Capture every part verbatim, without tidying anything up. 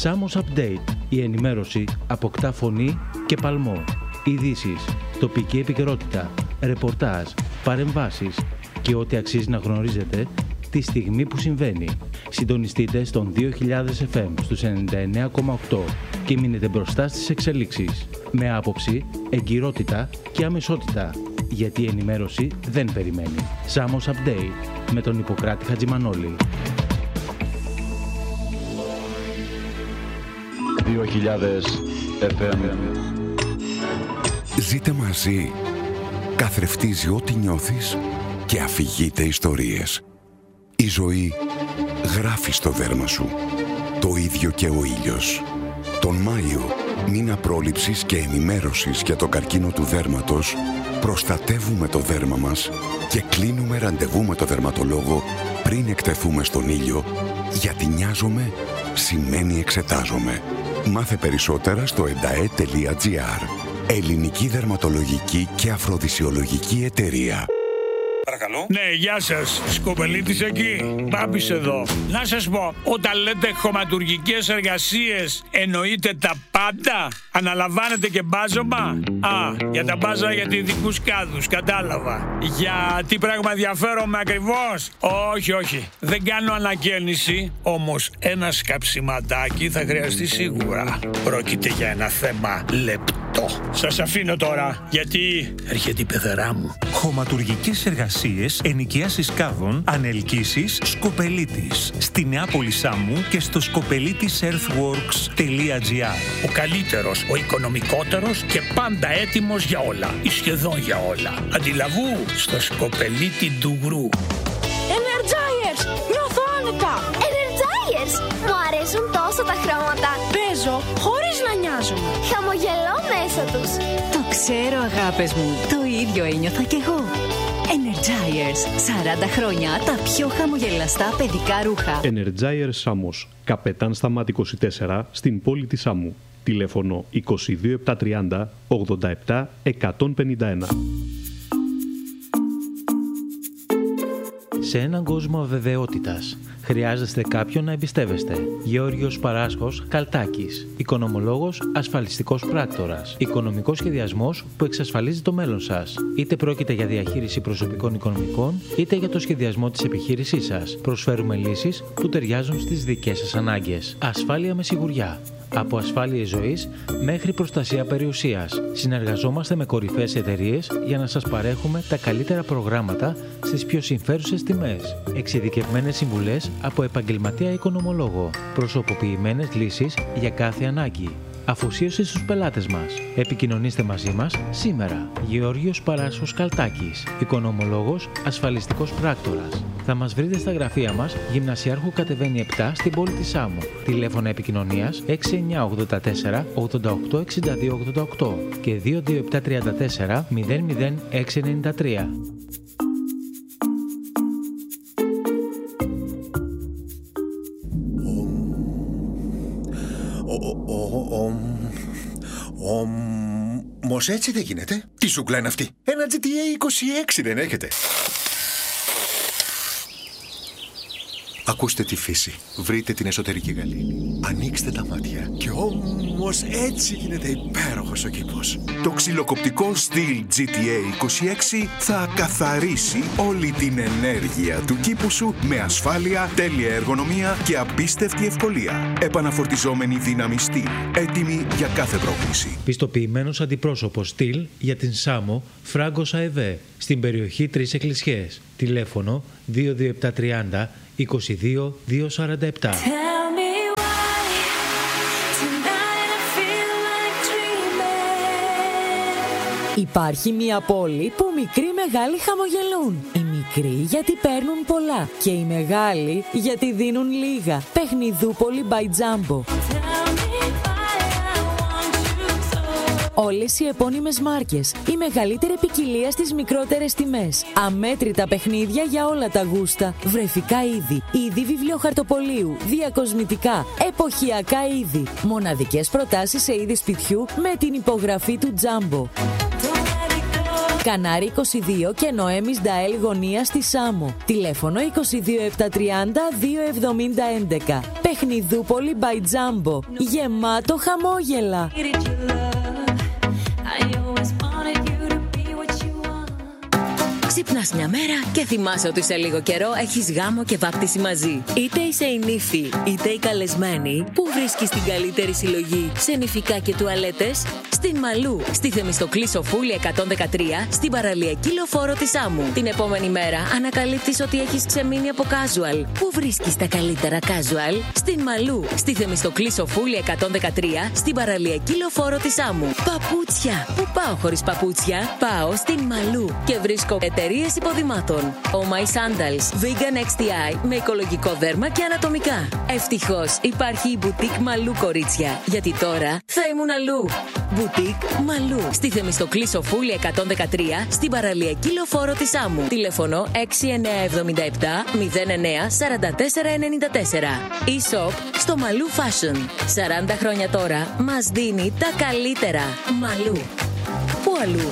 Samos Update. Η ενημέρωση αποκτά φωνή και παλμό. Ειδήσεις, τοπική επικαιρότητα, ρεπορτάζ, παρεμβάσεις και ό,τι αξίζει να γνωρίζετε τη στιγμή που συμβαίνει. Συντονιστείτε στον δύο χιλιάδες εφ εμ στους ενενήντα εννέα κόμμα οκτώ και μείνετε μπροστά στις εξελίξεις. Με άποψη, εγκυρότητα και αμεσότητα. Γιατί η ενημέρωση δεν περιμένει. Samos Update με τον Ιπποκράτη Χατζημανόλη. δύο χιλιάδες εφ εμ. Ζείτε μαζί. Καθρεφτίζει ό,τι νιώθεις και αφηγείται ιστορίες. Η ζωή γράφει στο δέρμα σου. Το ίδιο και ο ήλιος. Τον Μάιο, μήνα πρόληψης και ενημέρωσης για τον καρκίνο του δέρματος, προστατεύουμε το δέρμα μας και κλείνουμε ραντεβού με το δερματολόγο πριν εκτεθούμε στον ήλιο, γιατί νοιάζομαι σημαίνει εξετάζομαι. Μάθε περισσότερα στο εντα ε τελεία τζι άρ. Ελληνική Δερματολογική και Αφροδισιολογική Εταιρεία. Παρακαλώ. Ναι, γεια σας. Σκοπελίτης εκεί. Μπάμπης εδώ. Να σας πω, όταν λέτε χωματουργικές εργασίες, εννοείτε τα πάντα? Αναλαμβάνετε και μπάζωμα? Α, για τα μπάζα για ειδικούς κάδους, κατάλαβα. Για τι πράγμα ενδιαφέρομαι ακριβώς? Όχι, όχι. Δεν κάνω ανακαίνιση, όμως ένα σκαψιματάκι θα χρειαστεί σίγουρα. Πρόκειται για ένα θέμα λεπτό. Σας αφήνω τώρα, γιατί έρχεται η πεθερά μου. Χωματουργικές εργασίες, ενοικίασης κάδων, ανελκύσεις, Σκοπελίτης. Στη Νεάπολη Σάμου και στο σκοπελίτης earthworks τελεία τζι άρ. Ο καλύτερος, ο οικονομικότερος και πάντα έτοιμος για όλα. Ή σχεδόν για όλα. Αντιλαβού στο σκοπελίτη Ντουγρού. Energizers! Νιώθω άνετα! Energizers! Μου αρέσουν τόσο τα χρώματα. Παίζω χωρίς να νοιάζομαι. Χαμογελώ μέσα τους. Το ξέρω, αγάπες μου. Το ίδιο ένιωθα κι εγώ. Energizers. σαράντα χρόνια τα πιο χαμογελαστά παιδικά ρούχα. Energizers Samos. Καπετάν Σταμάτη είκοσι τέσσερα στην πόλη της Σάμου. Τηλέφωνο είκοσι δύο επτακόσια τριάντα ογδόντα επτά εκατόν πενήντα ένα. Σε έναν κόσμο αβεβαιότητας, χρειάζεστε κάποιον να εμπιστεύεστε. Γεώργιος Παράσχος Καλτάκης. Οικονομολόγος, ασφαλιστικός πράκτορας. Οικονομικός σχεδιασμός που εξασφαλίζει το μέλλον σας. Είτε πρόκειται για διαχείριση προσωπικών οικονομικών, είτε για το σχεδιασμό της επιχείρησής σας. Προσφέρουμε λύσεις που ταιριάζουν στις δικές σας ανάγκες. Ασφάλεια με σιγουριά. Από ασφάλειες ζωής μέχρι προστασία περιουσίας. Συνεργαζόμαστε με κορυφαίες εταιρείες για να σας παρέχουμε τα καλύτερα προγράμματα στις πιο συμφέρουσες τιμές. Εξειδικευμένες συμβουλές από επαγγελματία οικονομολόγο. Προσωποποιημένες λύσεις για κάθε ανάγκη. Αφοσίωση στους πελάτες μας. Επικοινωνήστε μαζί μας σήμερα. Γεώργιος Παράσχος Καλτάκης. Οικονομολόγος, ασφαλιστικός πράκτορας. Θα μας βρείτε στα γραφεία μας, Γυμνασιάρχου κατεβαίνει επτά στην πόλη της Σάμου. Τηλέφωνα επικοινωνίας έξι εννιά ογδόντα τέσσερα ογδόντα οκτώ εξήντα δύο ογδόντα οκτώ και δύο δύο επτά τρία τέσσερα μηδέν μηδέν έξι εννιά τρία. Όμως έτσι δεν γίνεται. Τι ζούγκλα είναι αυτή? Ένα τζι τι έι είκοσι έξι δεν έχετε? Ακούστε τη φύση. Βρείτε την εσωτερική γαλήνη. Ανοίξτε τα μάτια. Και όμως έτσι γίνεται υπέροχος ο κήπος. Το ξυλοκοπτικό Stihl τζι τι έι είκοσι έξι θα καθαρίσει όλη την ενέργεια του κήπου σου με ασφάλεια, τέλεια εργονομία και απίστευτη ευκολία. Επαναφορτιζόμενη δύναμη Stihl. Έτοιμη για κάθε πρόκληση. Πιστοποιημένος αντιπρόσωπος Stihl για την Σάμο, Φράγκος ΑΕΒ, στην περιοχή Τρεις Εκκλησιές. Τηλέφωνο δύο δύο επτά τριάντα είκοσι δύο διακόσια σαράντα επτά. Υπάρχει μια πόλη που μικροί μεγάλοι χαμογελούν. Οι μικροί γιατί παίρνουν πολλά και οι μεγάλοι γιατί δίνουν λίγα. Παιχνιδούπολη by Jumbo. Όλες οι επώνυμες μάρκες, η μεγαλύτερη ποικιλία στις μικρότερες τιμές. Αμέτρητα παιχνίδια για όλα τα γούστα. Βρεφικά είδη, είδη βιβλιοχαρτοπολίου, διακοσμητικά, εποχιακά είδη. Μοναδικές προτάσεις σε είδη σπιτιού με την υπογραφή του Jumbo. Κανάρι είκοσι δύο και Νοέμις Νταέλ γωνία στη Σάμο. Τηλέφωνο είκοσι δύο επτακόσια τριάντα δύο εβδομήντα έντεκα. Παιχνιδούπολη by Jumbo. Γεμάτο χαμόγελα. Ξυπνάς μια μέρα και θυμάσαι ότι σε λίγο καιρό έχεις γάμο και βάπτιση μαζί. Είτε είσαι η νύφη, είτε η καλεσμένη, που βρίσκεις την καλύτερη συλλογή σε νηφικά και τουαλέτες? Στην Μαλού, στη Θεμιστοκλή Σοφούλη εκατόν δεκατρία, στην παραλιακή λεωφόρο της Άμμου. Την επόμενη μέρα ανακαλύπτεις ότι έχεις ξεμείνει από casual. Πού βρίσκεις τα καλύτερα casual? Στην Μαλού, στη Θεμιστοκλή Σοφούλη εκατόν δεκατρία, στην παραλιακή λεωφόρο της Άμμου. Παπούτσια. Πού πάω χωρίς παπούτσια? Πάω στην Μαλού και βρίσκω εταιρείες υποδημάτων. Oh My Sandals, Vegan εξ τι άι με οικολογικό δέρμα και ανατομικά. Ευτυχώς υπάρχει η Boutique Μαλού, κορίτσια, γιατί τώρα θα ήμουν αλλού. Boutique Μαλού, στη Θεμιστοκλή Σοφούλη εκατόν δεκατρία, στην παραλιακή λεωφόρο της Άμμου. Τηλέφωνο έξι εννιά εβδομήντα επτά μηδέν εννιά σαράντα τέσσερα ενενήντα τέσσερα. E-shop στο Μαλού Fashion. σαράντα χρόνια τώρα μας δίνει τα καλύτερα. Μαλού. Πού αλλού?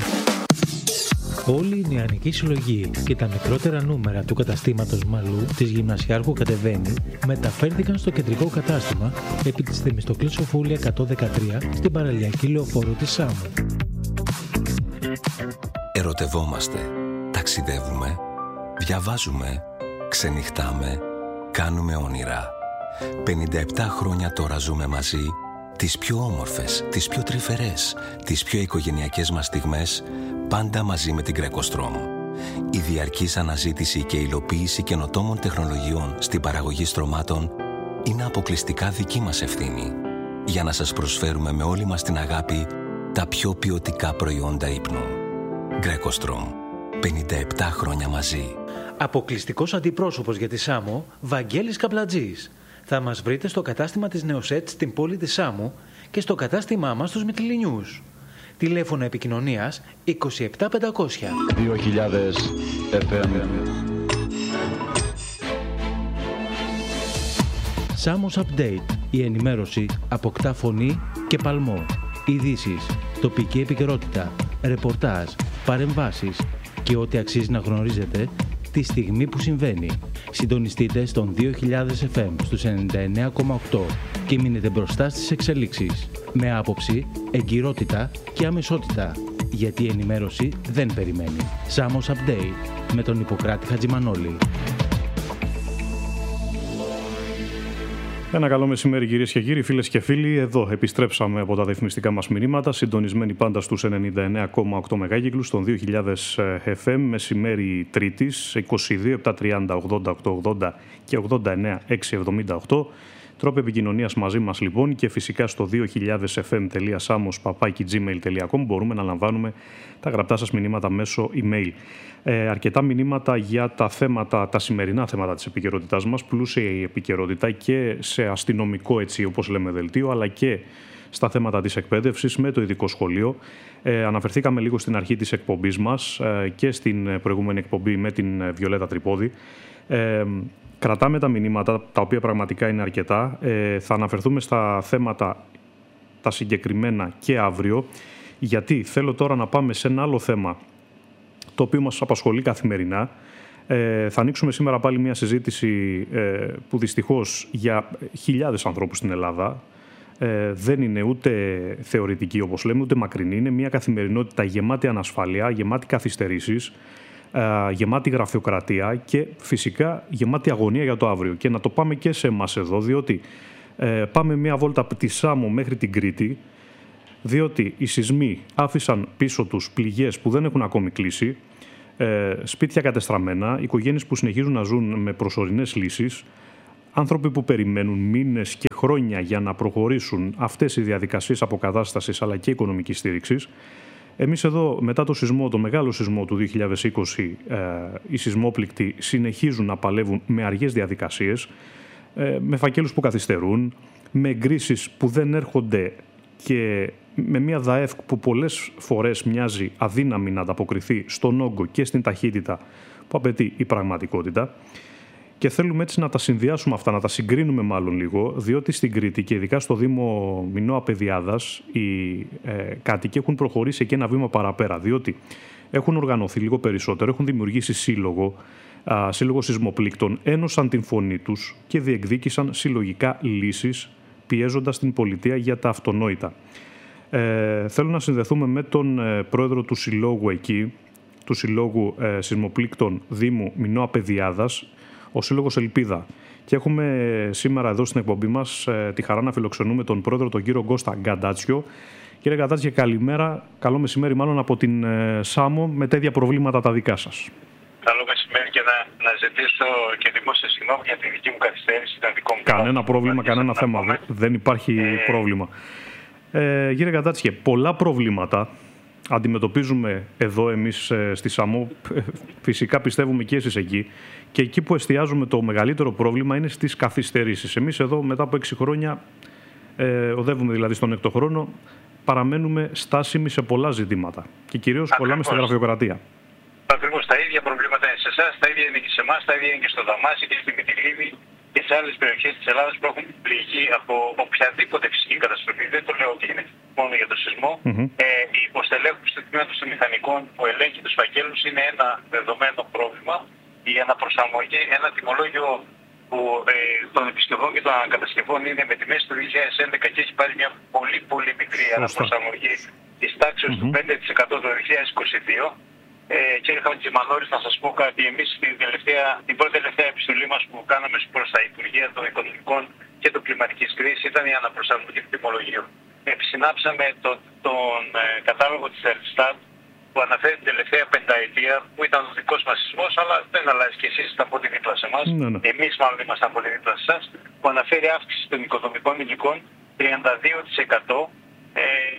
Όλη η νεανική συλλογή και τα μικρότερα νούμερα του καταστήματος Μαλού της Γυμνασιάρχου Κατεβαίνει μεταφέρθηκαν στο κεντρικό κατάστημα επί της Θεμιστοκλής Σοφούλη εκατόν δεκατρία στην παραλιακή λεωφόρο της Σάμου. Ερωτευόμαστε, ταξιδεύουμε, διαβάζουμε, ξενυχτάμε, κάνουμε όνειρα. πενήντα επτά χρόνια τώρα ζούμε μαζί τις πιο όμορφες, τις πιο τρυφερές, τις πιο οικογενειακές μας στιγμές, πάντα μαζί με την Greco-Strom. Η διαρκής αναζήτηση και υλοποίηση καινοτόμων τεχνολογιών στην παραγωγή στρωμάτων είναι αποκλειστικά δική μας ευθύνη, για να σας προσφέρουμε με όλη μας την αγάπη τα πιο ποιοτικά προϊόντα ύπνου. Greco-Strom. πενήντα επτά χρόνια μαζί. Αποκλειστικός αντιπρόσωπος για τη Σάμο, Βαγγέλης Καπλατζής. Θα μας βρείτε στο κατάστημα της Νεοσέτ στην πόλη της Σάμου και στο κατάστημά μας στους Μυτιληνιούς. Τηλέφωνο επικοινωνίας είκοσι επτά πεντακόσια. δύο χιλιάδες εφ εμ. Σάμος Update. Η ενημέρωση αποκτά φωνή και παλμό. Ειδήσεις, τοπική επικαιρότητα, ρεπορτάζ, παρεμβάσεις και ό,τι αξίζει να γνωρίζετε τη στιγμή που συμβαίνει. Συντονιστείτε στον δύο χιλιάδες εφ εμ στους ενενήντα εννέα κόμμα οκτώ και μείνετε μπροστά στις εξελίξεις. Με άποψη, εγκυρότητα και αμεσότητα. Γιατί η ενημέρωση δεν περιμένει. Σάμος Update με τον Ιπποκράτη Χατζημανόλη. Ένα καλό μεσημέρι, κυρίες και κύριοι, φίλες και φίλοι. Εδώ επιστρέψαμε από τα διαφημιστικά μας μηνύματα, συντονισμένοι πάντα στους ενενήντα εννέα κόμμα οκτώ μεγάκυκλους, στον δύο χιλιάδες εφ εμ, μεσημέρι Τρίτης, είκοσι δύο επτακόσια τριάντα ογδόντα οκτακόσια ογδόντα και ογδόντα εννέα εξακόσια εβδομήντα οκτώ. Τρόπο επικοινωνίας μαζί μας λοιπόν, και φυσικά στο δύο χιλιάδες εφ εμ τελεία samos παπάκι τζι μέιλ τελεία κομ μπορούμε να λαμβάνουμε τα γραπτά σας μηνύματα μέσω email. Ε, αρκετά μηνύματα για τα θέματα, τα σημερινά θέματα της επικαιρότητάς μας, πλούσια η επικαιρότητα και σε αστυνομικό, έτσι όπως λέμε, δελτίο, αλλά και στα θέματα της εκπαίδευσης με το ειδικό σχολείο. Ε, αναφερθήκαμε λίγο στην αρχή της εκπομπής μας ε, και στην προηγούμενη εκπομπή με την Βιολέτα Τρυπόδη. Ε, Κρατάμε τα μηνύματα, τα οποία πραγματικά είναι αρκετά. Ε, θα αναφερθούμε στα θέματα τα συγκεκριμένα και αύριο, γιατί θέλω τώρα να πάμε σε ένα άλλο θέμα, το οποίο μας απασχολεί καθημερινά. Ε, θα ανοίξουμε σήμερα πάλι μια συζήτηση ε, που δυστυχώς για χιλιάδες ανθρώπους στην Ελλάδα ε, δεν είναι ούτε θεωρητική, όπως λέμε, ούτε μακρινή. Είναι μια καθημερινότητα γεμάτη ανασφάλεια, γεμάτη καθυστερήσεις, γεμάτη γραφειοκρατία και φυσικά γεμάτη αγωνία για το αύριο. Και να το πάμε και σε εμάς εδώ, διότι ε, πάμε μια βόλτα από τη Σάμο μέχρι την Κρήτη, διότι οι σεισμοί άφησαν πίσω τους πληγές που δεν έχουν ακόμη κλείσει, ε, σπίτια κατεστραμμένα, οικογένειες που συνεχίζουν να ζουν με προσωρινές λύσεις, άνθρωποι που περιμένουν μήνες και χρόνια για να προχωρήσουν αυτές οι διαδικασίες αποκατάστασης αλλά και οικονομικής στήριξης. Εμείς εδώ, μετά το σεισμό, το μεγάλο σεισμό του δύο χιλιάδες είκοσι, ε, οι σεισμόπληκτοι συνεχίζουν να παλεύουν με αργές διαδικασίες, ε, με φακέλους που καθυστερούν, με εγκρίσεις που δεν έρχονται και με μια ΔΑΕΦ που πολλές φορές μοιάζει αδύναμη να ανταποκριθεί στον όγκο και στην ταχύτητα που απαιτεί η πραγματικότητα. Και θέλουμε έτσι να τα συνδυάσουμε αυτά, να τα συγκρίνουμε μάλλον λίγο, διότι στην Κρήτη και ειδικά στο Δήμο Μινώα Παιδιάδας οι ε, κάτοικοι έχουν προχωρήσει και ένα βήμα παραπέρα, διότι έχουν οργανωθεί λίγο περισσότερο, έχουν δημιουργήσει σύλλογο, α, σύλλογο σεισμοπλήκτων, ένωσαν την φωνή τους και διεκδίκησαν συλλογικά λύσεις, πιέζοντας την πολιτεία για τα αυτονόητα. Ε, θέλω να συνδεθούμε με τον ε, πρόεδρο του συλλόγου εκεί, του Συλλόγου ε, Σεισμοπλήκτων Δήμου Μινώα Παιδιάδας, ο Σύλλογος Ελπίδα. Και έχουμε σήμερα εδώ στην εκπομπή μας ε, τη χαρά να φιλοξενούμε τον πρόεδρο, τον κύριο Κώστα Γκαντάτσιο. Κύριε Γκαντάτσιο, καλημέρα, καλό μεσημέρι μάλλον από την ε, Σάμο, με τέτοια προβλήματα τα δικά σας. Καλό μεσημέρι και να, να ζητήσω και δημόσια συγγνώμη για τη δική μου καθυστέρηση. Δικό μου κανένα πρόβλημα, κανένα θέμα, πούμε. Δεν υπάρχει ε... πρόβλημα. Ε, κύριε Γκαντάτσιο, πολλά προβλήματα αντιμετωπίζουμε εδώ εμείς στη Σαμό, φυσικά πιστεύουμε και εσείς εκεί, και εκεί που εστιάζουμε το μεγαλύτερο πρόβλημα είναι στις καθυστερήσεις. Εμείς εδώ μετά από έξι χρόνια, ε, οδεύουμε δηλαδή στον έκτο χρόνο, παραμένουμε στάσιμοι σε πολλά ζητήματα και κυρίως κολλάμε στη γραφειοκρατία. Ακριβώς, τα ίδια προβλήματα είναι σε εσάς, τα ίδια είναι και σε εμάς, τα ίδια είναι και στο Δαμάσι και στη Μυτιλήνη και σε άλλες περιοχές της Ελλάδας που έχουν πληγεί από οποιαδήποτε φυσική καταστροφή. Δεν το λέω ότι είναι μόνο για το σεισμό. Mm-hmm. Ε, η υποστελέχωση του τμήματος των μηχανικών που ελέγχει τους φακέλους είναι ένα δεδομένο πρόβλημα. Η αναπροσαρμογή, ένα τιμολόγιο που, ε, των επισκευών και των ανακατασκευών είναι με τη μέση του δύο χιλιάδες έντεκα και έχει πάρει μια πολύ πολύ μικρή αναπροσαρμογή της τάξης mm-hmm. του πέντε τοις εκατό το δύο χιλιάδες είκοσι δύο. Ε, κύριε Χατζημανόλης, να σας πω κάτι. Εμείς την, τελευταία, την πρώτη τελευταία επιστολή μας που κάναμε προς τα Υπουργεία των Οικονομικών και των Κλιματικής Κρίσης ήταν η αναπροσαρμογή του τιμολογίου. Επισυνάψαμε το, τον ε, κατάλογο της Ελστάτ που αναφέρει την τελευταία πενταετία που ήταν ο δικός μας σεισμός, αλλά δεν αλλάζει και εσείς ήταν πολύ δίπλα σε εμάς. Ναι, ναι. Εμείς μάλλον ήμασταν πολύ δίπλα σε εσάς, που αναφέρει αύξηση των οικοδομικών υλικών τριάντα δύο τοις εκατό ε,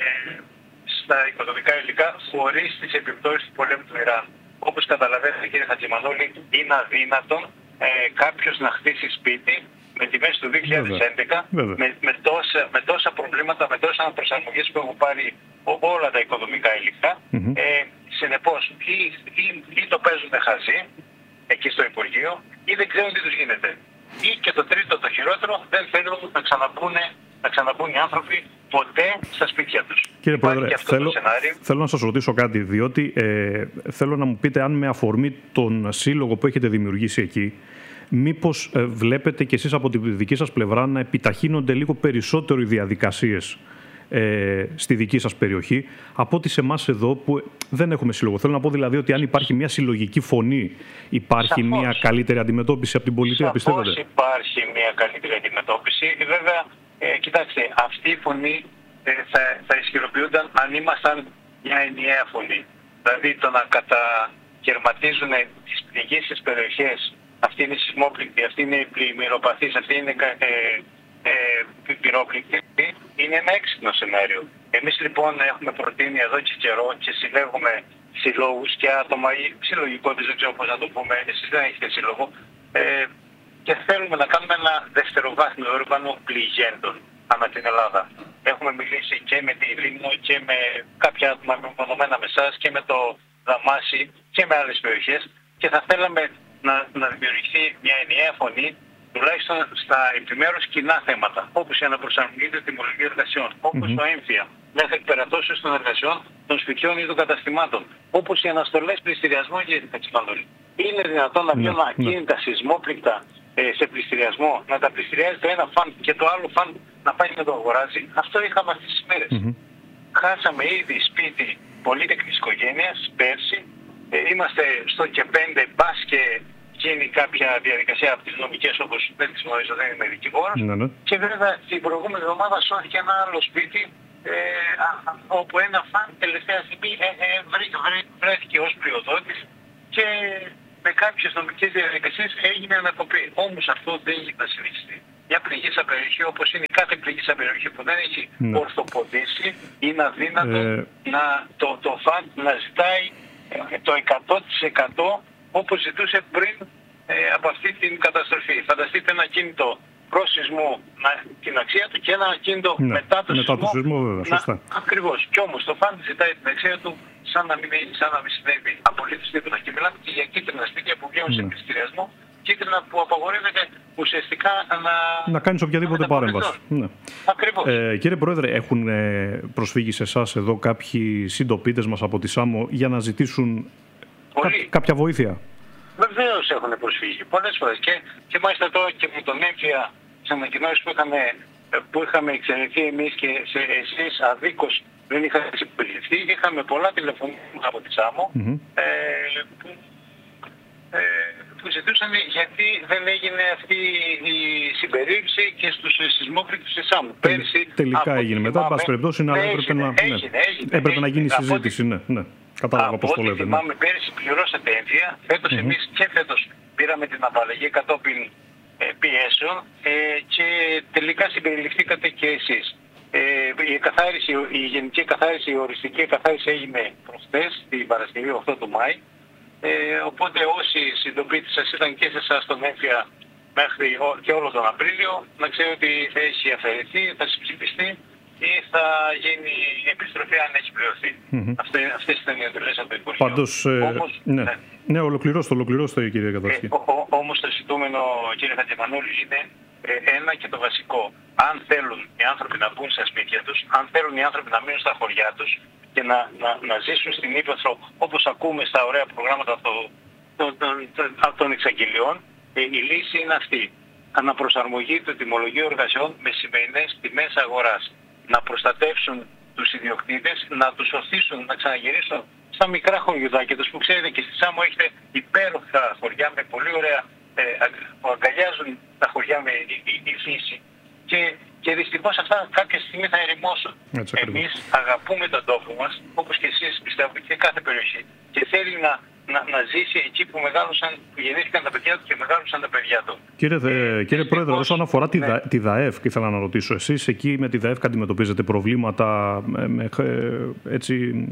στα οικοδομικά υλικά χωρίς τις επιπτώσεις του πολέμου του Ιράν. Όπως καταλαβαίνετε, κύριε Χατζημανόλη, είναι αδύνατον ε, κάποιος να χτίσει σπίτι με τη μέση του δύο χιλιάδες έντεκα με, με, τόσα, με τόσα προβλήματα, με τόσα αναπροσαρμογές που έχουν πάρει όλα τα οικοδομικά υλικά. Mm-hmm. Ε, συνεπώς, ή, ή, ή το παίζουν χαζί εκεί στο Υπουργείο, ή δεν ξέρουν τι τους γίνεται. Ή και το τρίτο, το χειρότερο, δεν θέλουν να ξαναμπούν, να ξαναμπούν οι άνθρωποι ποτέ στα σπίτια τους. Κύριε Πρόεδρε, θέλω, θέλω να σας ρωτήσω κάτι, διότι ε, θέλω να μου πείτε αν με αφορμή τον σύλλογο που έχετε δημιουργήσει εκεί, μήπως ε, βλέπετε κι εσείς από τη δική σας πλευρά να επιταχύνονται λίγο περισσότερο οι διαδικασίες ε, στη δική σας περιοχή από ότι σε εμάς εδώ που δεν έχουμε σύλλογο. Θέλω να πω δηλαδή ότι αν υπάρχει μια συλλογική φωνή, υπάρχει Σαφώς. μια καλύτερη αντιμετώπιση από την πολιτεία, Σαφώς πιστεύετε? Υπάρχει μια καλύτερη αντιμετώπιση. Βέβαια, ε, κοιτάξτε, αυτή η φωνή ε, θα, θα ισχυροποιούνταν αν ήμασταν μια ενιαία φωνή. Δηλαδή το να κατακαιρματίζουν τις πληγήσεις περιοχές, αυτή είναι η σεισμόπληκτη, αυτή είναι η πλημμυροπαθής, αυτή είναι ε, ε, πυρόπληκτη, είναι ένα έξυπνο σενάριο. Εμείς λοιπόν έχουμε προτείνει εδώ και καιρό και συλλέγουμε συλλόγους και άτομα ή συλλογικότητες, δεν ξέρω πώς να το πούμε, εσείς δεν έχετε σύλλογο, ε, και θέλουμε να κάνουμε ένα δευτεροβάθμιο όργανο πληγέντων ανά την Ελλάδα. Έχουμε μιλήσει και με τη Λίμνο και με κάποια άτομα μεμονωμένα με εσάς και με το Δαμάσι και με άλλες περιοχές και θα θέλαμε να, να δημιουργηθεί μια ενιαία φωνή τουλάχιστον στα επιμέρους κοινά θέματα, όπως η αναπροσαρμογή της τιμολογίας εργασιών, όπως mm-hmm. το έμφυα, μέχρι περατώσεις των εργασιών των σπιτιών ή των καταστημάτων, όπως οι αναστολές πληστηριασμών για την Χατζημανόλη. Είναι δυνατόν να βγαίνουν mm-hmm. ακίνητα σεισμόπληκτα ε, σε πληστηριασμό, να τα πληστηριάζει το ένα φαν και το άλλο φαν να πάει να το αγοράζει? Αυτό είχαμε αυτές τις μέρες. Mm-hmm. Χάσαμε ήδη σπίτι πολύτεκνης οικογένειας πέρσι. Ε, είμαστε στο και πέντε μπας και γίνει κάποια διαδικασία από τις νομικές, όπως δεν τις γνωρίζω, δεν είμαι δικηγόρος. Ναι, ναι. Και βέβαια την προηγούμενη εβδομάδα σώθηκε ένα άλλο σπίτι ε, α, όπου ένα φαν τελευταία στιγμή ε, ε, βρέ, βρέ, βρέθηκε ως πλειοδότης και με κάποιες νομικές διαδικασίες έγινε ανακοπή. Όμως αυτό δεν έχει να συνεχιστεί. Μια πληγήσα περιοχή όπως είναι κάθε πληγήσα περιοχή που δεν έχει ναι. ορθοποδήσει, είναι αδύνατο ε... να, το, το φαν να ζητάει ε, το εκατό τοις εκατό όπως ζητούσε πριν ε, από αυτή την καταστροφή. Φανταστείτε ένα κίνητο προς σεισμό την αξία του και ένα κίνητο ναι, μετά το μετά σεισμό. Το σεισμό βέβαια, σωστά. Να, ακριβώς. Κι όμως το φαν ζητάει την αξία του σαν να μην, σαν να μην συνέβη απολύτως τίποτα. Και μιλάμε και για κίτρινα σπίτια που βγαίνουν ναι. σε πληστηριασμό κίτρινα που απαγορεύεται ουσιαστικά να... Να κάνεις οποιαδήποτε να παρέμβαση. Ναι. Ακριβώς. Ε, κύριε Πρόεδρε, έχουν ε, προσφύγει σε εσάς εδώ κάποιοι συντοπίτες μας από τη ΣΑΜΟ για να ζητήσουν κα, κάποια βοήθεια? Βεβαίως έχουν προσφύγει πολλές φορές και, και μάλιστα τώρα και με τον έμφυα τις ανακοινώσεις που είχαμε, που είχαμε εξαιρεθεί εμείς και σε, εσείς αδίκως δεν είχατε συμπεριληφθεί. Είχαμε πολλά τηλεφωνήματα από τη ΣΑΜΟ mm-hmm. ε, που, ε, που ζητούσαν γιατί δεν έγινε αυτή η συμπερίληψη και στους σεισμόκριτους της ΣΑΜΟ. Τε, Πέρυσι, τελικά έγινε μετά, πάση περιπτώσει, αλλά έπρεπε, να, ναι, έγινε, έγινε, έπρεπε έγινε, να γίνει έγινε, συζήτηση. Ναι, ναι. Κατάλαβα πώς το λέτε. Θυμάμαι, ναι. Πέρυσι πληρώσατε έμφυα, φέτος mm-hmm. εμείς και φέτος πήραμε την απαλλαγή κατόπιν ε, πιέσεων ε, και τελικά συμπεριληφθήκατε και εσείς. Ε, η, καθάριση, η γενική καθάριση, η οριστική καθάριση έγινε προχτές, την Παρασκευή οκτώ του Μάη. Ε, οπότε όσοι συντοπίτες σας ήταν και σε εσάς στον έμφυα μέχρι ό, και όλο τον Απρίλιο, να ξέρω ότι θα έχει αφαιρεθεί, θα συμψηφιστεί ή θα γίνει η επιστροφή αν έχει πληρωθεί. Mm-hmm. Αυτές, αυτές ήταν οι εντολές από το Υπουργείο. Πάντως, ε, όμως, ναι, ναι. ναι ολοκληρώστε, ολοκληρώστε κύριε Κατάσχη. Ε, όμως το ζητούμενο κύριε Χατζημανόλη είναι ε, ένα και το βασικό. Αν θέλουν οι άνθρωποι να μπουν στα σπίτια τους, αν θέλουν οι άνθρωποι να μείνουν στα χωριά τους και να, να, να ζήσουν στην Ήπεθρο όπως ακούμε στα ωραία προγράμματα των, των, των, των, των εξαγγελιών, ε, η λύση είναι αυτή. Αναπροσαρμογή του τιμολογίου εργασιών με σημερινές τιμές αγοράς. Να προστατεύσουν τους ιδιοκτήτες, να τους οθήσουν να ξαναγυρίσουν στα μικρά χωριουδάκια τους που ξέρετε και στη ΣΑΜΟ έχετε υπέροχα χωριά με πολύ ωραία ε, που αγκαλιάζουν τα χωριά με η, η, η φύση και, και δυστυχώς αυτά κάποια στιγμή θα ερημώσουν. Εμείς αγαπούμε τον τόπο μας όπως και εσείς πιστεύω και κάθε περιοχή και θέλει να Να, να ζήσει εκεί που μεγάλωσαν, που γεννήθηκαν τα παιδιά του και μεγάλωσαν τα παιδιά του. Κύριε, ε, κύριε Πρόεδρε, όσον αφορά τη, ναι. τη ΔΑΕΦ, ήθελα να ρωτήσω, εσείς εκεί με τη ΔΑΕΦ αντιμετωπίζετε προβλήματα, με, με έτσι,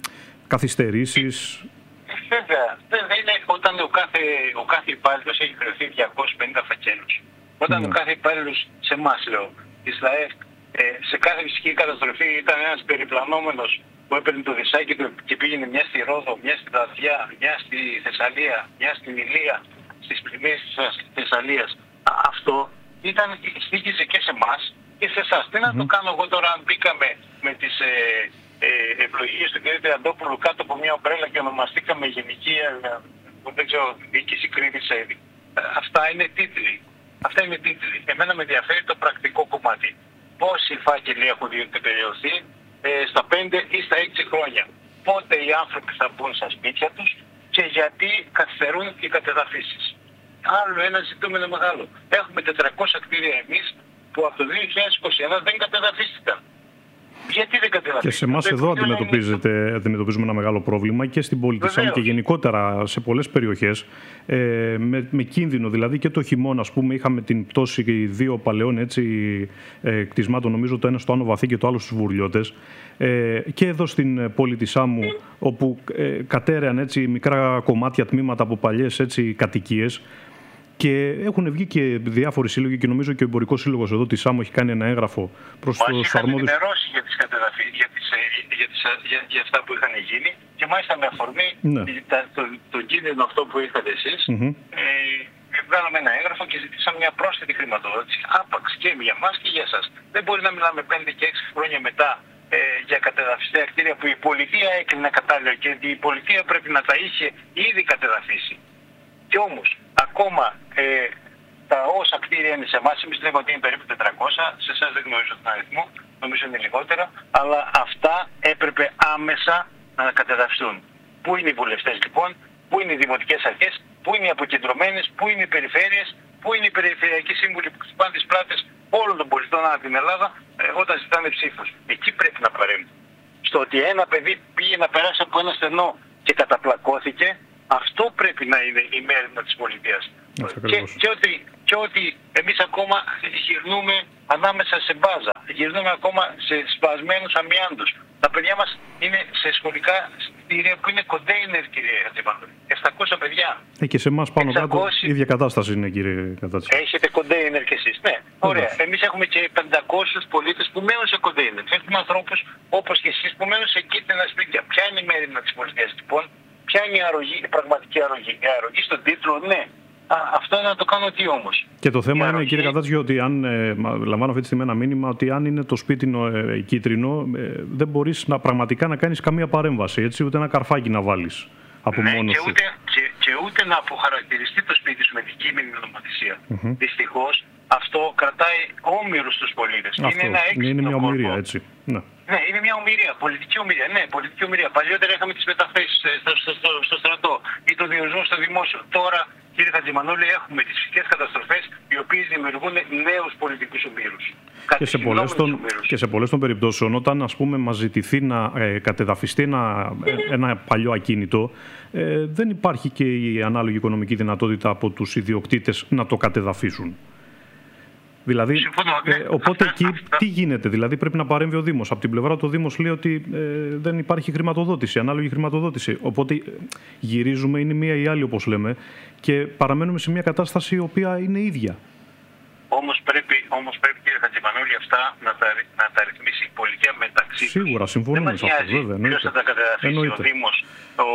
καθυστερήσεις? Βέβαια, βέβαια είναι όταν ο κάθε, ο κάθε υπάλληλος έχει χρεωθεί διακόσιους πενήντα φακέλους. Όταν ναι. ο κάθε υπάλληλος, σε εμάς λέω, της ΔΑΕΦ, ε, σε κάθε φυσική καταστροφή ήταν ένας περιπλανόμενος που έπαιρνε το δισάκι του και πήγαινε μια στη Ρόδο, μια στη Δαδιά, μια στη Θεσσαλία, μια στην Ηλία, στις πλημμύρες της Θεσσαλίας. Αυτό ήταν, στοίχιζε και σε εμάς και σε εσάς. Τι mm-hmm. να το κάνω εγώ τώρα αν μπήκαμε με τις ε, ε, ευλογίες του κ. Τριαντόπουλου κάτω από μια ομπρέλα και ονομαστήκαμε γενική, ε, δεν ξέρω, διοίκηση Κρήτης. Ε, αυτά είναι τίτλοι. Αυτά είναι τίτλοι. Εμένα με ενδιαφέρει το πρακτικό κομμάτι. Πόσοι φάκελοι έχουν διεκπαιρεωθεί στα πέντε ή στα έξι χρόνια. Πότε οι άνθρωποι θα μπουν στα σπίτια τους και γιατί καθυστερούν οι κατεδαφίσεις. Άλλο ένα ζητούμενο μεγάλο. Έχουμε τετρακόσια κτίρια εμείς που από το δύο χιλιάδες είκοσι ένα δεν κατεδαφίστηκαν. Γιατί δεν κατεδαφίστηκαν? Και σε εμάς εδώ αντιμετωπίζετε, αντιμετωπίζουμε ένα μεγάλο πρόβλημα και στην πόλη της ΣΑΜΟ και γενικότερα σε πολλές περιοχές ε, με, με κίνδυνο. Δηλαδή και το χειμώνα, ας πούμε, είχαμε την πτώση δύο παλαιών έτσι, ε, κτισμάτων, νομίζω το ένα στο Άνω Βαθύ και το άλλο στους Βουρλιώτες. Ε, και εδώ στην πόλη της ΣΑΜΟ, όπου ε, κατέρεαν έτσι, μικρά κομμάτια, τμήματα από παλιές έτσι, κατοικίες. Και έχουν βγει και διάφοροι σύλλογοι και νομίζω και ο Εμπορικός Σύλλογος εδώ της ΣΑΜΟ έχει κάνει ένα έγγραφο προς τους αρμόδιους. Μας είχαν ενημερώσει για τις κατεδαφίες, για, για, για, για αυτά που είχαν γίνει και μάλιστα με αφορμή ναι. το, το, το κίνδυνο αυτό που είχατε εσείς, mm-hmm. ε, βγάλαμε ένα έγγραφο και ζητήσαμε μια πρόσθετη χρηματοδότηση, άπαξ και για εμάς και για εσάς. Δεν μπορεί να μιλάμε πέντε και έξι χρόνια μετά ε, για κατεδαφιστέα κτίρια που η πολιτεία έκλεινε κατάλληλα και η πολιτεία πρέπει να τα είχε ήδη κατεδαφίσει. Και όμως, ακόμα ε, τα όσα κτίρια είναι σε εμάς, εμείς λέμε ότι είναι περίπου τετρακόσια, σε εσάς δεν γνωρίζω τον αριθμό, νομίζω είναι λιγότερα, αλλά αυτά έπρεπε άμεσα να κατεδαφιστούν. Πού είναι οι βουλευτές λοιπόν, πού είναι οι δημοτικές αρχές, πού είναι οι αποκεντρωμένες, πού είναι οι περιφέρειες, πού είναι οι περιφερειακοί σύμβουλοι που χτυπάνε τις πλάτες όλων των πολιτών από την Ελλάδα ε, όταν ζητάνε ψήφους. Εκεί πρέπει να παρέμβουν. Στο ότι ένα παιδί πήγε να περάσει από ένα στενό και καταπλακώθηκε, αυτό πρέπει να είναι η μέρημνα της πολιτείας. Και, και, ότι, και ότι εμείς ακόμα γυρνούμε ανάμεσα σε μπάζα, γυρνούμε ακόμα σε σπασμένους αμοιάντους. Τα παιδιά μας είναι σε σχολικά κτίρια που είναι κοντέινερ, κύριε Χατζημανόλη. επτακόσια παιδιά. Ε, και σε εμάς πάνω εξακόσια... κάτω η ίδια κατάσταση είναι, κύριε Κατάτση. Έχετε κοντέινερ κι εσείς. Ναι, ωραία. Mm. Εμείς έχουμε και πεντακόσιους πολίτες που μένουν σε κοντέινερ. Έχουμε ανθρώπους όπως και εσείς που μένουν σε κίτρινα σπίτια. Ποια είναι η μέρημνα της πολιτείας λοιπόν? Ποια είναι η αρρωγή, η πραγματική αρρωγή? Η αρρωγή στον τίτλο, ναι. Α, αυτό να το κάνω τι όμως. Και το θέμα είναι, αρχή... κύριε Κατάτσιο, ότι αν ε, λαμβάνω αυτή τη στιγμή ένα μήνυμα ότι αν είναι το σπίτι ε, κίτρινο, ε, δεν μπορείς να, πραγματικά να κάνεις καμία παρέμβαση, έτσι, ούτε ένα καρφάκι να βάλεις από ναι, μόνος και σου. ούτε, και, και ούτε να αποχαρακτηριστεί το σπίτι σου με την κείμενη νομοθεσία. Mm-hmm. Δυστυχώς αυτό κρατάει όμοιρους στους πολίτες. Αυτό. Είναι ένα έξυπνο είναι μια ομοιρία, κόλπο. έτσι. Ναι. Ναι, είναι μια ομοιρία, πολιτική ομοιρία. Ναι, πολιτική ομοιρία. Παλιότερα είχαμε τις μεταθέσεις στο, στο, στο, στο στρατό ή το διορισμό στο δημόσιο. Τώρα, κύριε Χατζημανόλη, έχουμε τις φυσικές καταστροφές οι οποίες δημιουργούν νέους πολιτικούς ομήρους. Και σε, πολλές των, και σε πολλές των περιπτώσεων, όταν ας πούμε μας ζητηθεί να ε, κατεδαφιστεί ένα, ε, ένα παλιό ακίνητο, ε, δεν υπάρχει και η ανάλογη οικονομική δυνατότητα από τους ιδιοκτήτες να το κατεδαφίσουν. Δηλαδή, Συμφωνώ, ναι. ε, οπότε αυτά, εκεί αυτά. τι γίνεται, δηλαδή πρέπει να παρέμβει ο Δήμος. Από την πλευρά του ο Δήμος λέει ότι ε, δεν υπάρχει χρηματοδότηση, ανάλογη χρηματοδότηση. Οπότε ε, γυρίζουμε, είναι μία ή άλλη όπως λέμε, και παραμένουμε σε μια κατάσταση η οποία είναι ίδια. Όμως πρέπει, όμως πρέπει, κύριε Χατζημανόλη, αυτά να τα, να τα ρυθμίσει η πολιτεία μεταξύ τους. Σίγουρα, συμφωνούμε σε αυτό, βέβαια. Ποιος θα τα κατεδαφίσει, ο Δήμος, ο...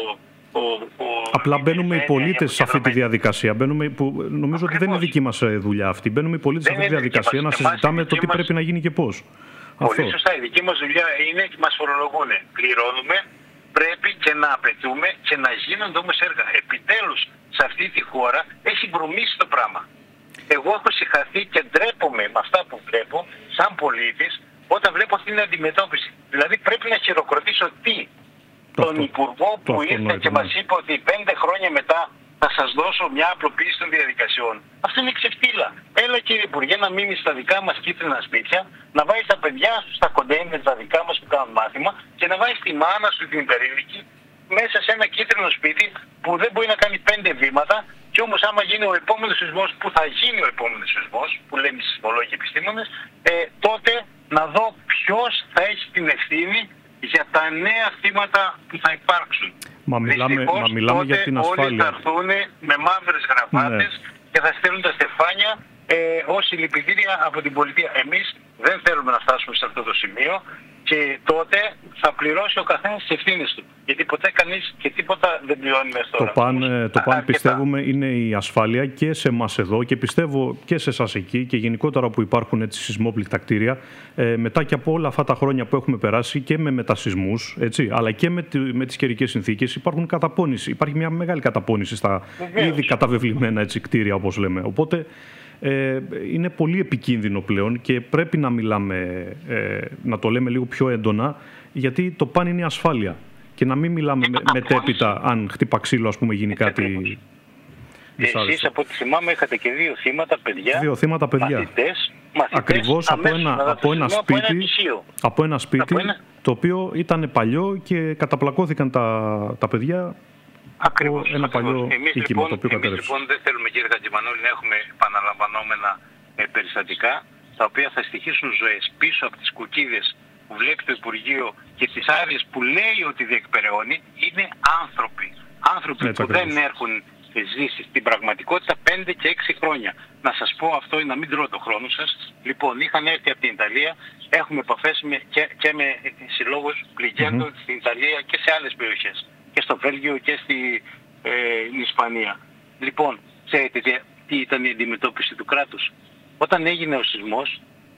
Ο, ο, Απλά μπαίνουμε οι πολίτες σε αυτή τη διαδικασία. Μπαίνουμε, που νομίζω Ακριβώς. ότι δεν είναι δική μας δουλειά αυτή. Μπαίνουμε οι πολίτες σε αυτή τη διαδικασία να συζητάμε το τι μας... πρέπει να γίνει και πώς. Πολύ αυτό. Σωστά. Η δική μας δουλειά είναι και μας φορολογούν. Πληρώνουμε, πρέπει και να απαιτούμε και να γίνονται όμως έργα. Επιτέλους σε αυτή τη χώρα έχει βρωμίσει το πράγμα. Εγώ έχω συγχαθεί και ντρέπομαι με αυτά που βλέπω σαν πολίτης όταν βλέπω αυτή την αντιμετώπιση. Δηλαδή πρέπει να χειροκροτήσω τι. Τον Υπουργό που ήρθε και μας είπε ότι πέντε χρόνια μετά θα σας δώσω μια απλοποίηση των διαδικασιών. Αυτό είναι ξεφτύλα. Έλα κύριε Υπουργέ να μείνει στα δικά μας κίτρινα σπίτια, να βάζει τα παιδιά σου στα κοντέινερ τα δικά μας που κάνουν μάθημα και να βάζει τη μάνα σου την υπερήλικη μέσα σε ένα κίτρινο σπίτι που δεν μπορεί να κάνει πέντε βήματα και όμως άμα γίνει ο επόμενος σεισμός, που θα γίνει ο επόμενος σεισμός, που λένε οι σεισμολόγοι και επιστήμονες, ε, τότε να δω ποιος θα έχει την ευθύνη για τα νέα θύματα που θα υπάρξουν. Μα μιλάμε, Δυστυχώς, μα μιλάμε για την ασφάλεια. Όλοι θα έρθουν με μαύρες γραφάτες ναι. και θα στέλνουν τα στεφάνια ε, ως συλληπιτήρια από την πολιτεία. Εμείς δεν θέλουμε να φτάσουμε σε αυτό το σημείο και τότε θα πληρώσει ο καθένας τις ευθύνες του. Γιατί ποτέ κανείς και τίποτα δεν πληρώνει μέσα τώρα. Το παν, το παν πιστεύουμε είναι η ασφάλεια και σε εμάς εδώ και πιστεύω και σε εσάς εκεί και γενικότερα που υπάρχουν έτσι σεισμόπληκτα κτίρια ε, μετά και από όλα αυτά τα χρόνια που έχουμε περάσει και με μετασεισμούς έτσι, αλλά και με, τη, με τις καιρικές συνθήκες υπάρχουν καταπώνηση. Υπάρχει μια μεγάλη καταπώνηση στα Βεβαίως. ήδη καταβεβλημένα έτσι, κτίρια όπως λέμε. Οπότε Ε, είναι πολύ επικίνδυνο πλέον και πρέπει να μιλάμε, ε, να το λέμε λίγο πιο έντονα, γιατί το παν είναι η ασφάλεια. Και να μην μιλάμε με, μετέπειτα αν χτύπα ξύλο, ας πούμε, γίνει κάτι δυσάρεστο. Εσείς από ό,τι θυμάμαι είχατε και δύο θύματα παιδιά, δύο θύματα παιδιά. μαθητές, μαθητές ακριβώς από ένα, από ένα σπίτι, από ένα, από ένα σπίτι από ένα... το οποίο ήταν παλιό και καταπλακώθηκαν τα, τα παιδιά. Ακριβώς. Ένα παλιό εμείς, λοιπόν, εμείς λοιπόν δεν θέλουμε, κύριε Χατζημανόλη, να έχουμε επαναλαμβανόμενα ε, περιστατικά τα οποία θα στοιχήσουν ζωές πίσω από τις κουκίδες που βλέπει το Υπουργείο και τις άδειες που λέει ότι διεκπεραιώνει. Είναι άνθρωποι. Άνθρωποι Έτσι, που ακριβώς. δεν έχουν ζήσει στην πραγματικότητα πέντε και έξι χρόνια. Να σας πω αυτό, να μην τρώω το χρόνο σας. Λοιπόν, είχαν έρθει από την Ιταλία, έχουμε επαφές με, και, και με συλλόγους πληγέντων mm-hmm. στην Ιταλία και σε άλλες περιοχές. Και στο Βέλγιο και στην ε, Ισπανία. Λοιπόν, ξέρετε τι ήταν η αντιμετώπιση του κράτους. Όταν έγινε ο σεισμός,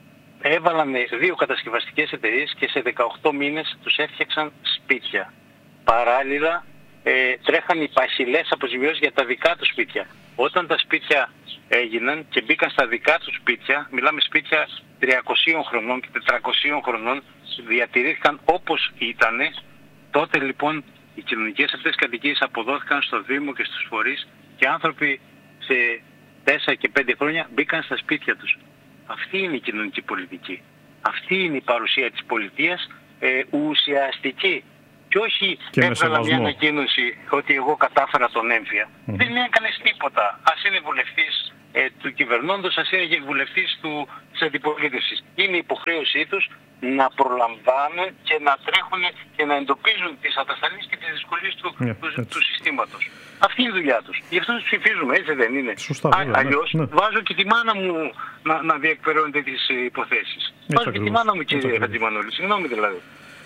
έβαλαν δύο κατασκευαστικές εταιρείες και σε δεκαοκτώ μήνες τους έφτιαξαν σπίτια. Παράλληλα, ε, τρέχαν οι παχυλές αποζημιώσεις για τα δικά τους σπίτια. Όταν τα σπίτια έγιναν και μπήκαν στα δικά τους σπίτια, μιλάμε σπίτια τριακοσίων χρονών και τετρακοσίων χρονών, διατηρήθηκαν όπως ήτανε, τότε λοιπόν οι κοινωνικές αυτές κατοικίες αποδόθηκαν στο Δήμο και στους φορείς και άνθρωποι σε τέσσερα και πέντε χρόνια μπήκαν στα σπίτια τους. Αυτή είναι η κοινωνική πολιτική. Αυτή είναι η παρουσία της πολιτείας ε, ουσιαστική. Και όχι και έβγαλα μια ανακοίνωση ότι εγώ κατάφερα τον έμφυα. Mm. Δεν έκανες τίποτα. Ας είναι βουλευτής ε, του κυβερνώντος, ας είναι βουλευτής του, της αντιπολίτευσης. Είναι υποχρέωσή τους να προλαμβάνουν και να τρέχουν και να εντοπίζουν τις ατασταλείς και τις δυσκολίες του, yeah, του, του συστήματος. Αυτή είναι η δουλειά τους. Γι' αυτό τους ψηφίζουμε, έτσι δεν είναι. Σωστά, Α, αλλιώς ναι. βάζω και τη μάνα μου να, να διεκπεραιώνεται τις υποθέσεις. Έτσι βάζω ακριβώς. Και τη μάνα μου, κύριε Χατζημανόλη. Συγγνώμη δηλαδή.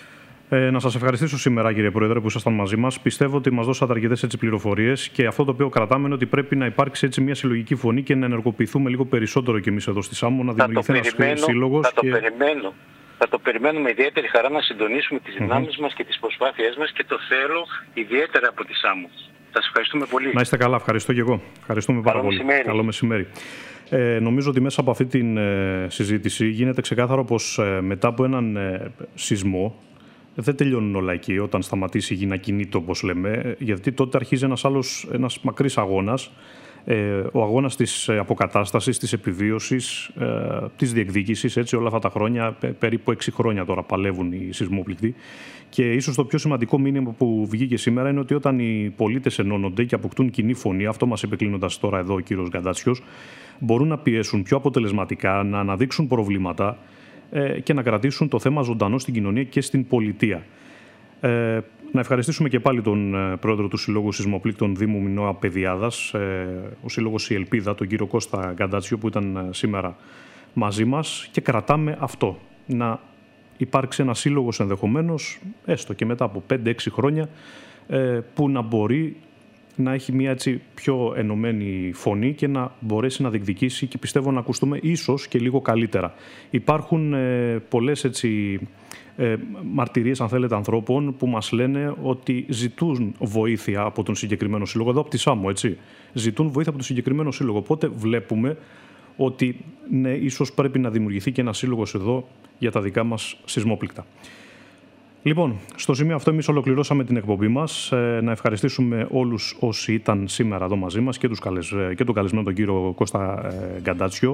Ε, να σας ευχαριστήσω σήμερα, κύριε Πρόεδρε, που ήσασταν μαζί μας. Πιστεύω ότι μας δώσατε αρκετές έτσι πληροφορίες και αυτό το οποίο κρατάμε είναι ότι πρέπει να υπάρξει έτσι μια συλλογική φωνή και να ενεργοποιηθούμε λίγο περισσότερο κι εμείς εδώ στη Σάμμο, να δημιουργηθεί ένας σύλλογος. Θα το και... περιμένω. Θα το περιμένουμε ιδιαίτερη χαρά να συντονίσουμε τις δυνάμεις mm-hmm. μας και τις προσπάθειές μας και το θέλω ιδιαίτερα από τη Σάμμο. Σας ευχαριστούμε πολύ. Να είστε καλά. Ευχαριστώ και εγώ. Ευχαριστούμε πάρα Καλό πολύ. Μεσημέρι. Καλό μεσημέρι. Ε, νομίζω ότι μέσα από αυτή τη ε, συζήτηση γίνεται ξεκάθαρο πως ε, μετά από έναν ε, σεισμό δεν τελειώνουν όλα εκεί όταν σταματήσει η γη να κινείται, όπως λέμε, γιατί τότε αρχίζει ένας άλλος, ένας μακρύς αγώνας, ε, ο αγώνας της αποκατάστασης, της επιβίωσης, ε, της διεκδίκησης, έτσι όλα αυτά τα χρόνια, περίπου έξι χρόνια τώρα παλεύουν οι σεισμόπληκτοι. Και ίσως το πιο σημαντικό μήνυμα που βγήκε σήμερα είναι ότι όταν οι πολίτες ενώνονται και αποκτούν κοινή φωνή, αυτό μας επεκλείνοντας τώρα εδώ ο κύριος Γκαντάτσιος, μπορούν να πιέσουν πιο αποτελεσματικά, να αναδείξουν προβλήματα και να κρατήσουν το θέμα ζωντανό στην κοινωνία και στην πολιτεία. Ε, να ευχαριστήσουμε και πάλι τον ε, πρόεδρο του Συλλόγου Σεισμοπλήκτων Δήμου Μινώα Παιδιάδας, ε, ο Σύλλογος Η Ελπίδα, τον κύριο Κώστα Γκαντάτσιο, που ήταν ε, σήμερα μαζί μας, και κρατάμε αυτό. Να υπάρξει ένα σύλλογος ενδεχομένως, έστω και μετά από πέντε έξι χρόνια, ε, που να μπορεί να έχει μια έτσι πιο ενωμένη φωνή και να μπορέσει να διεκδικήσει και πιστεύω να ακουστούμε ίσως και λίγο καλύτερα. Υπάρχουν ε, πολλές έτσι, ε, μαρτυρίες, αν θέλετε, ανθρώπων που μας λένε ότι ζητούν βοήθεια από τον συγκεκριμένο σύλλογο, εδώ από τη Σάμμο, έτσι. Ζητούν βοήθεια από τον συγκεκριμένο σύλλογο. Οπότε βλέπουμε ότι ναι, ίσως πρέπει να δημιουργηθεί και ένα σύλλογος εδώ για τα δικά μας σεισμόπληκτα. Λοιπόν, στο σημείο αυτό εμείς ολοκληρώσαμε την εκπομπή μας. Ε, να ευχαριστήσουμε όλους όσοι ήταν σήμερα εδώ μαζί μας και, τους καλεσ... και τον καλεσμένο τον κύριο Κώστα ε, Γκαντάτσιο.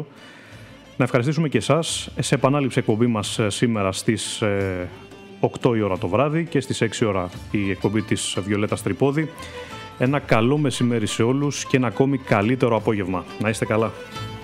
Να ευχαριστήσουμε και εσάς. Σε επανάληψη εκπομπή μας σήμερα στις ε, οκτώ η ώρα το βράδυ και στις έξι ώρα η εκπομπή της Βιολέτας Τρυπόδη. Ένα καλό μεσημέρι σε όλους και ένα ακόμη καλύτερο απόγευμα. Να είστε καλά.